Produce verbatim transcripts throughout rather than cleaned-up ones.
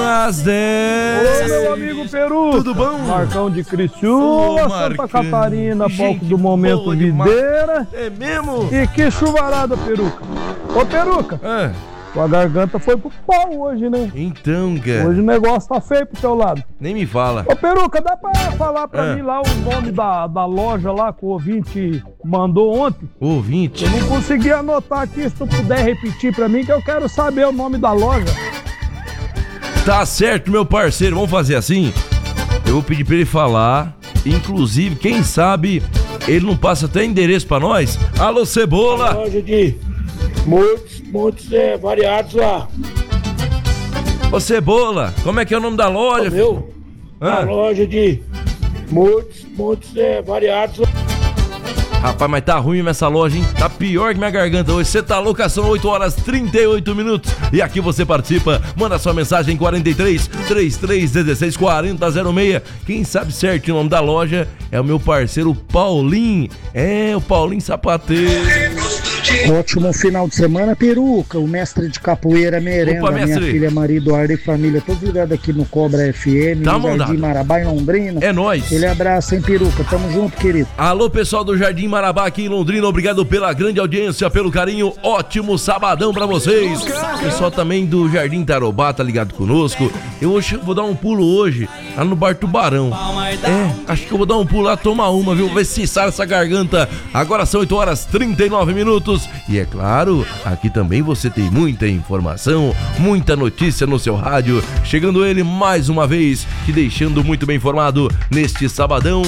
às dez. Ô, meu amigo Peru. Tudo bom? Marcão de Criciúma, Ô, Santa Marcão. Catarina, palco Gente do Momento boa demais. Videira. É mesmo? E que chuvarada, Peruca. Ô, Peruca, Ah, tua garganta foi pro pau hoje, né? então, cara. Hoje o negócio tá feio pro teu lado. Nem me fala. Ô, Peruca, dá pra falar pra Ah. mim lá o nome da, da loja lá que o ouvinte mandou ontem? Ouvinte. Eu não consegui anotar aqui, se tu puder repetir pra mim, que eu quero saber o nome da loja. Tá certo, meu parceiro. Vamos fazer assim? Eu vou pedir pra ele falar. Inclusive, quem sabe ele não passa até endereço pra nós. Alô, Cebola. Loja de muitos, muitos é, variados lá. Ô, Cebola, como é que é o nome da loja? Meu, Ah. a loja de muitos, muitos é, variados lá. Rapaz, mas tá ruim mesmo essa loja, hein? Tá pior que minha garganta hoje. Você tá louca? São oito horas e trinta e oito minutos. E aqui você participa. Manda sua mensagem em quarenta e três, trinta e três, dezesseis, quarenta, zero seis. Quem sabe certinho o nome da loja é o meu parceiro Paulinho. É, o Paulinho Sapateiro. Ótimo final de semana, Peruca, o mestre de capoeira merenda, Opa, minha mestre. filha Maria Eduarda e família, todos ligados aqui no Cobra F M, Tá no mandado. Jardim Marabá, em Londrina. É nóis. Aquele abraço, hein, Peruca, tamo junto, querido. Alô, pessoal do Jardim Marabá aqui em Londrina, obrigado pela grande audiência, pelo carinho, ótimo sabadão pra vocês. Pessoal também do Jardim Tarobá tá ligado conosco. Eu hoje vou dar um pulo hoje, lá no Bar Tubarão. É, acho que eu vou dar um pulo lá, tomar uma, viu? Ver se sara essa garganta. Agora são oito horas e trinta e nove minutos. E é claro, aqui também você tem muita informação, muita notícia no seu rádio. Chegando ele mais uma vez, te deixando muito bem informado neste sabadão.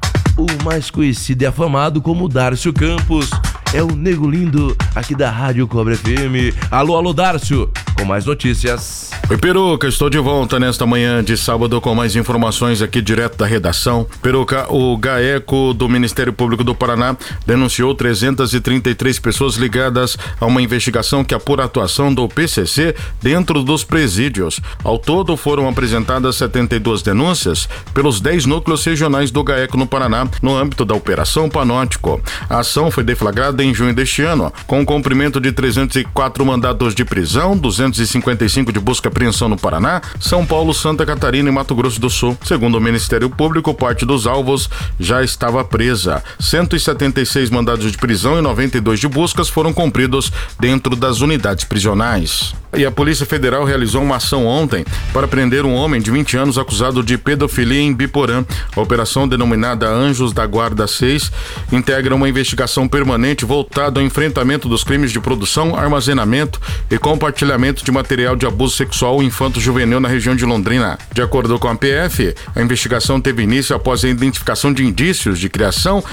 O mais conhecido e afamado como Dárcio Campos. É o nego lindo aqui da Rádio Cobra F M. Alô, alô, Dárcio, com mais notícias. Oi, Peruca, estou de volta nesta manhã de sábado com mais informações aqui direto da redação. Peruca, o GAECO do Ministério Público do Paraná denunciou trezentas e trinta e três pessoas ligadas a uma investigação que apura a atuação do P C C dentro dos presídios. Ao todo foram apresentadas setenta e duas denúncias pelos dez núcleos regionais do GAECO no Paraná, no âmbito da Operação Panóptico. A ação foi deflagrada em junho deste ano, com o cumprimento de trezentos e quatro mandados de prisão, duzentos e cinquenta e cinco de busca e apreensão no Paraná, São Paulo, Santa Catarina e Mato Grosso do Sul. Segundo o Ministério Público, parte dos alvos já estava presa. cento e setenta e seis mandados de prisão e noventa e dois de buscas foram cumpridos dentro das unidades prisionais. E a Polícia Federal realizou uma ação ontem para prender um homem de vinte anos acusado de pedofilia em Biporã. A operação, denominada Anjos da Guarda seis, integra uma investigação permanente voltada ao enfrentamento dos crimes de produção, armazenamento e compartilhamento de material de abuso sexual infanto-juvenil na região de Londrina. De acordo com a P F, a investigação teve início após a identificação de indícios de criação